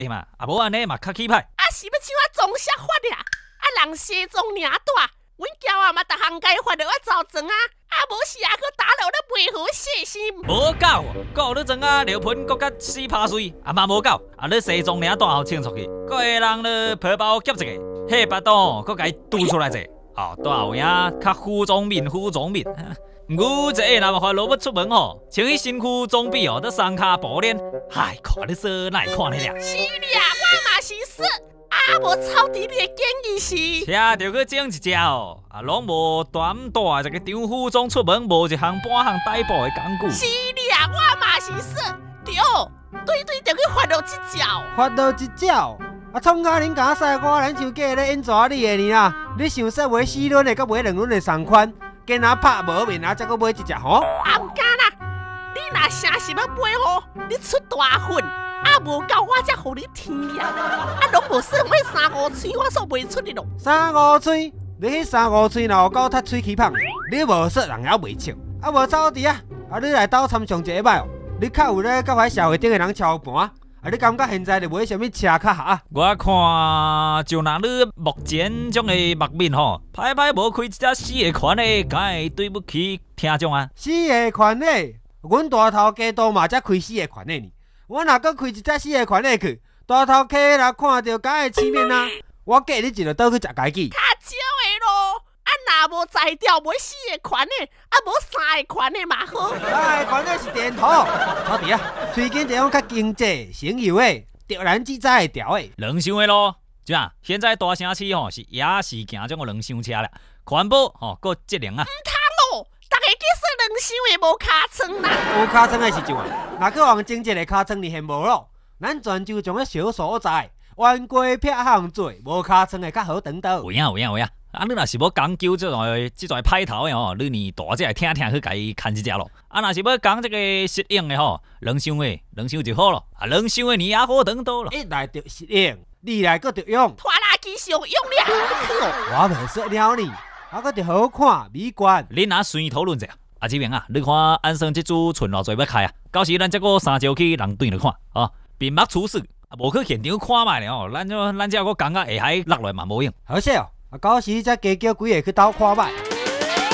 对嘛？啊，无安尼嘛较气派。 啊，是要像我总社发的啊？啊，人西装领大，阮骄啊嘛，逐项该发着我走装啊！啊，无是啊，佮打扰咱袂合细心。 无够，佮有你装啊，尿盆佮甲死拍碎，啊嘛无够，啊你西装领带后穿出去，佮会人咧皮包夹一个，迄巴肚佮甲伊拄出来者，哦，带后影较服装面。我这下若发落要出门吼，穿起身躯装备哦，得三骹布链，嗨，看你说哪会看你俩？ 是俩，我嘛是说，啊，无抄底你的建议是。 车着去整一只哦，啊，拢无大一个长服装出门，无一项半项代步的工具。 是俩，我嘛是说，对，着去发落一招。 发到一招，啊，创甲恁甲赛我，咱像假咧演蛇你的呢啦！你想说买4轮的，甲买2轮的同款，今仔拍无面啊，才搁买一只吼？ 啊，唔敢啦，你若诚实要买吼，你出大份，啊无够我才互你添呀！啊，拢无算买3、5寸，我说袂出的咯。 3、5寸，你迄3、5寸若有够踢喙齿芳，你无说人还袂笑，啊无走伫啊，啊你来斗参详一下摆哦，你较有咧甲迄社会顶的人操盘。啊！你感觉现在就买什么车较合啊？ 我看就拿你目前种的目面吼，歹无开一只4个款的，敢会对不起听众啊 ？4个款的，阮大头家都嘛才开4个款的呢。我若搁开一只4个款的去，大头家若看到，敢会起面啊？我嫁你一个倒去食家己。 较少的咯，啊若无才调买4个款的，啊无3个款的嘛好。 3个款的是电土，好弟啊，最近这种较经济、省油的，着咱自在会调的。 两厢的咯，就啊，现在大城市吼是也是行种个两厢车啦，环保吼个节能啊。 唔通咯，大家去说两厢的无尻川啦。 有尻川的是怎啊？若去往经济的尻川，你现无咯？咱泉州种个小所在，弯过撇项做，无尻川的较好等到。 有影。啊，你若是要讲究这种派头的吼，你年大只来听去，家己看一只咯。啊，若是要讲这个适应的吼，两厢就好咯。啊，两厢的你也好等到咯。 一来就适应，二来佫着用。 拖拉机上用了，你去哦。 我袂说了呢，啊，佫着好看美观。 恁若先讨论者，啊这边啊，你看安生这组存偌济要开啊？到时咱这个3招去人对来看啊，屏幕出事，啊无去现场看卖咧哦，咱这个讲到下海落来嘛无用。 好势哦。啊，到时才加叫几个去斗看卖。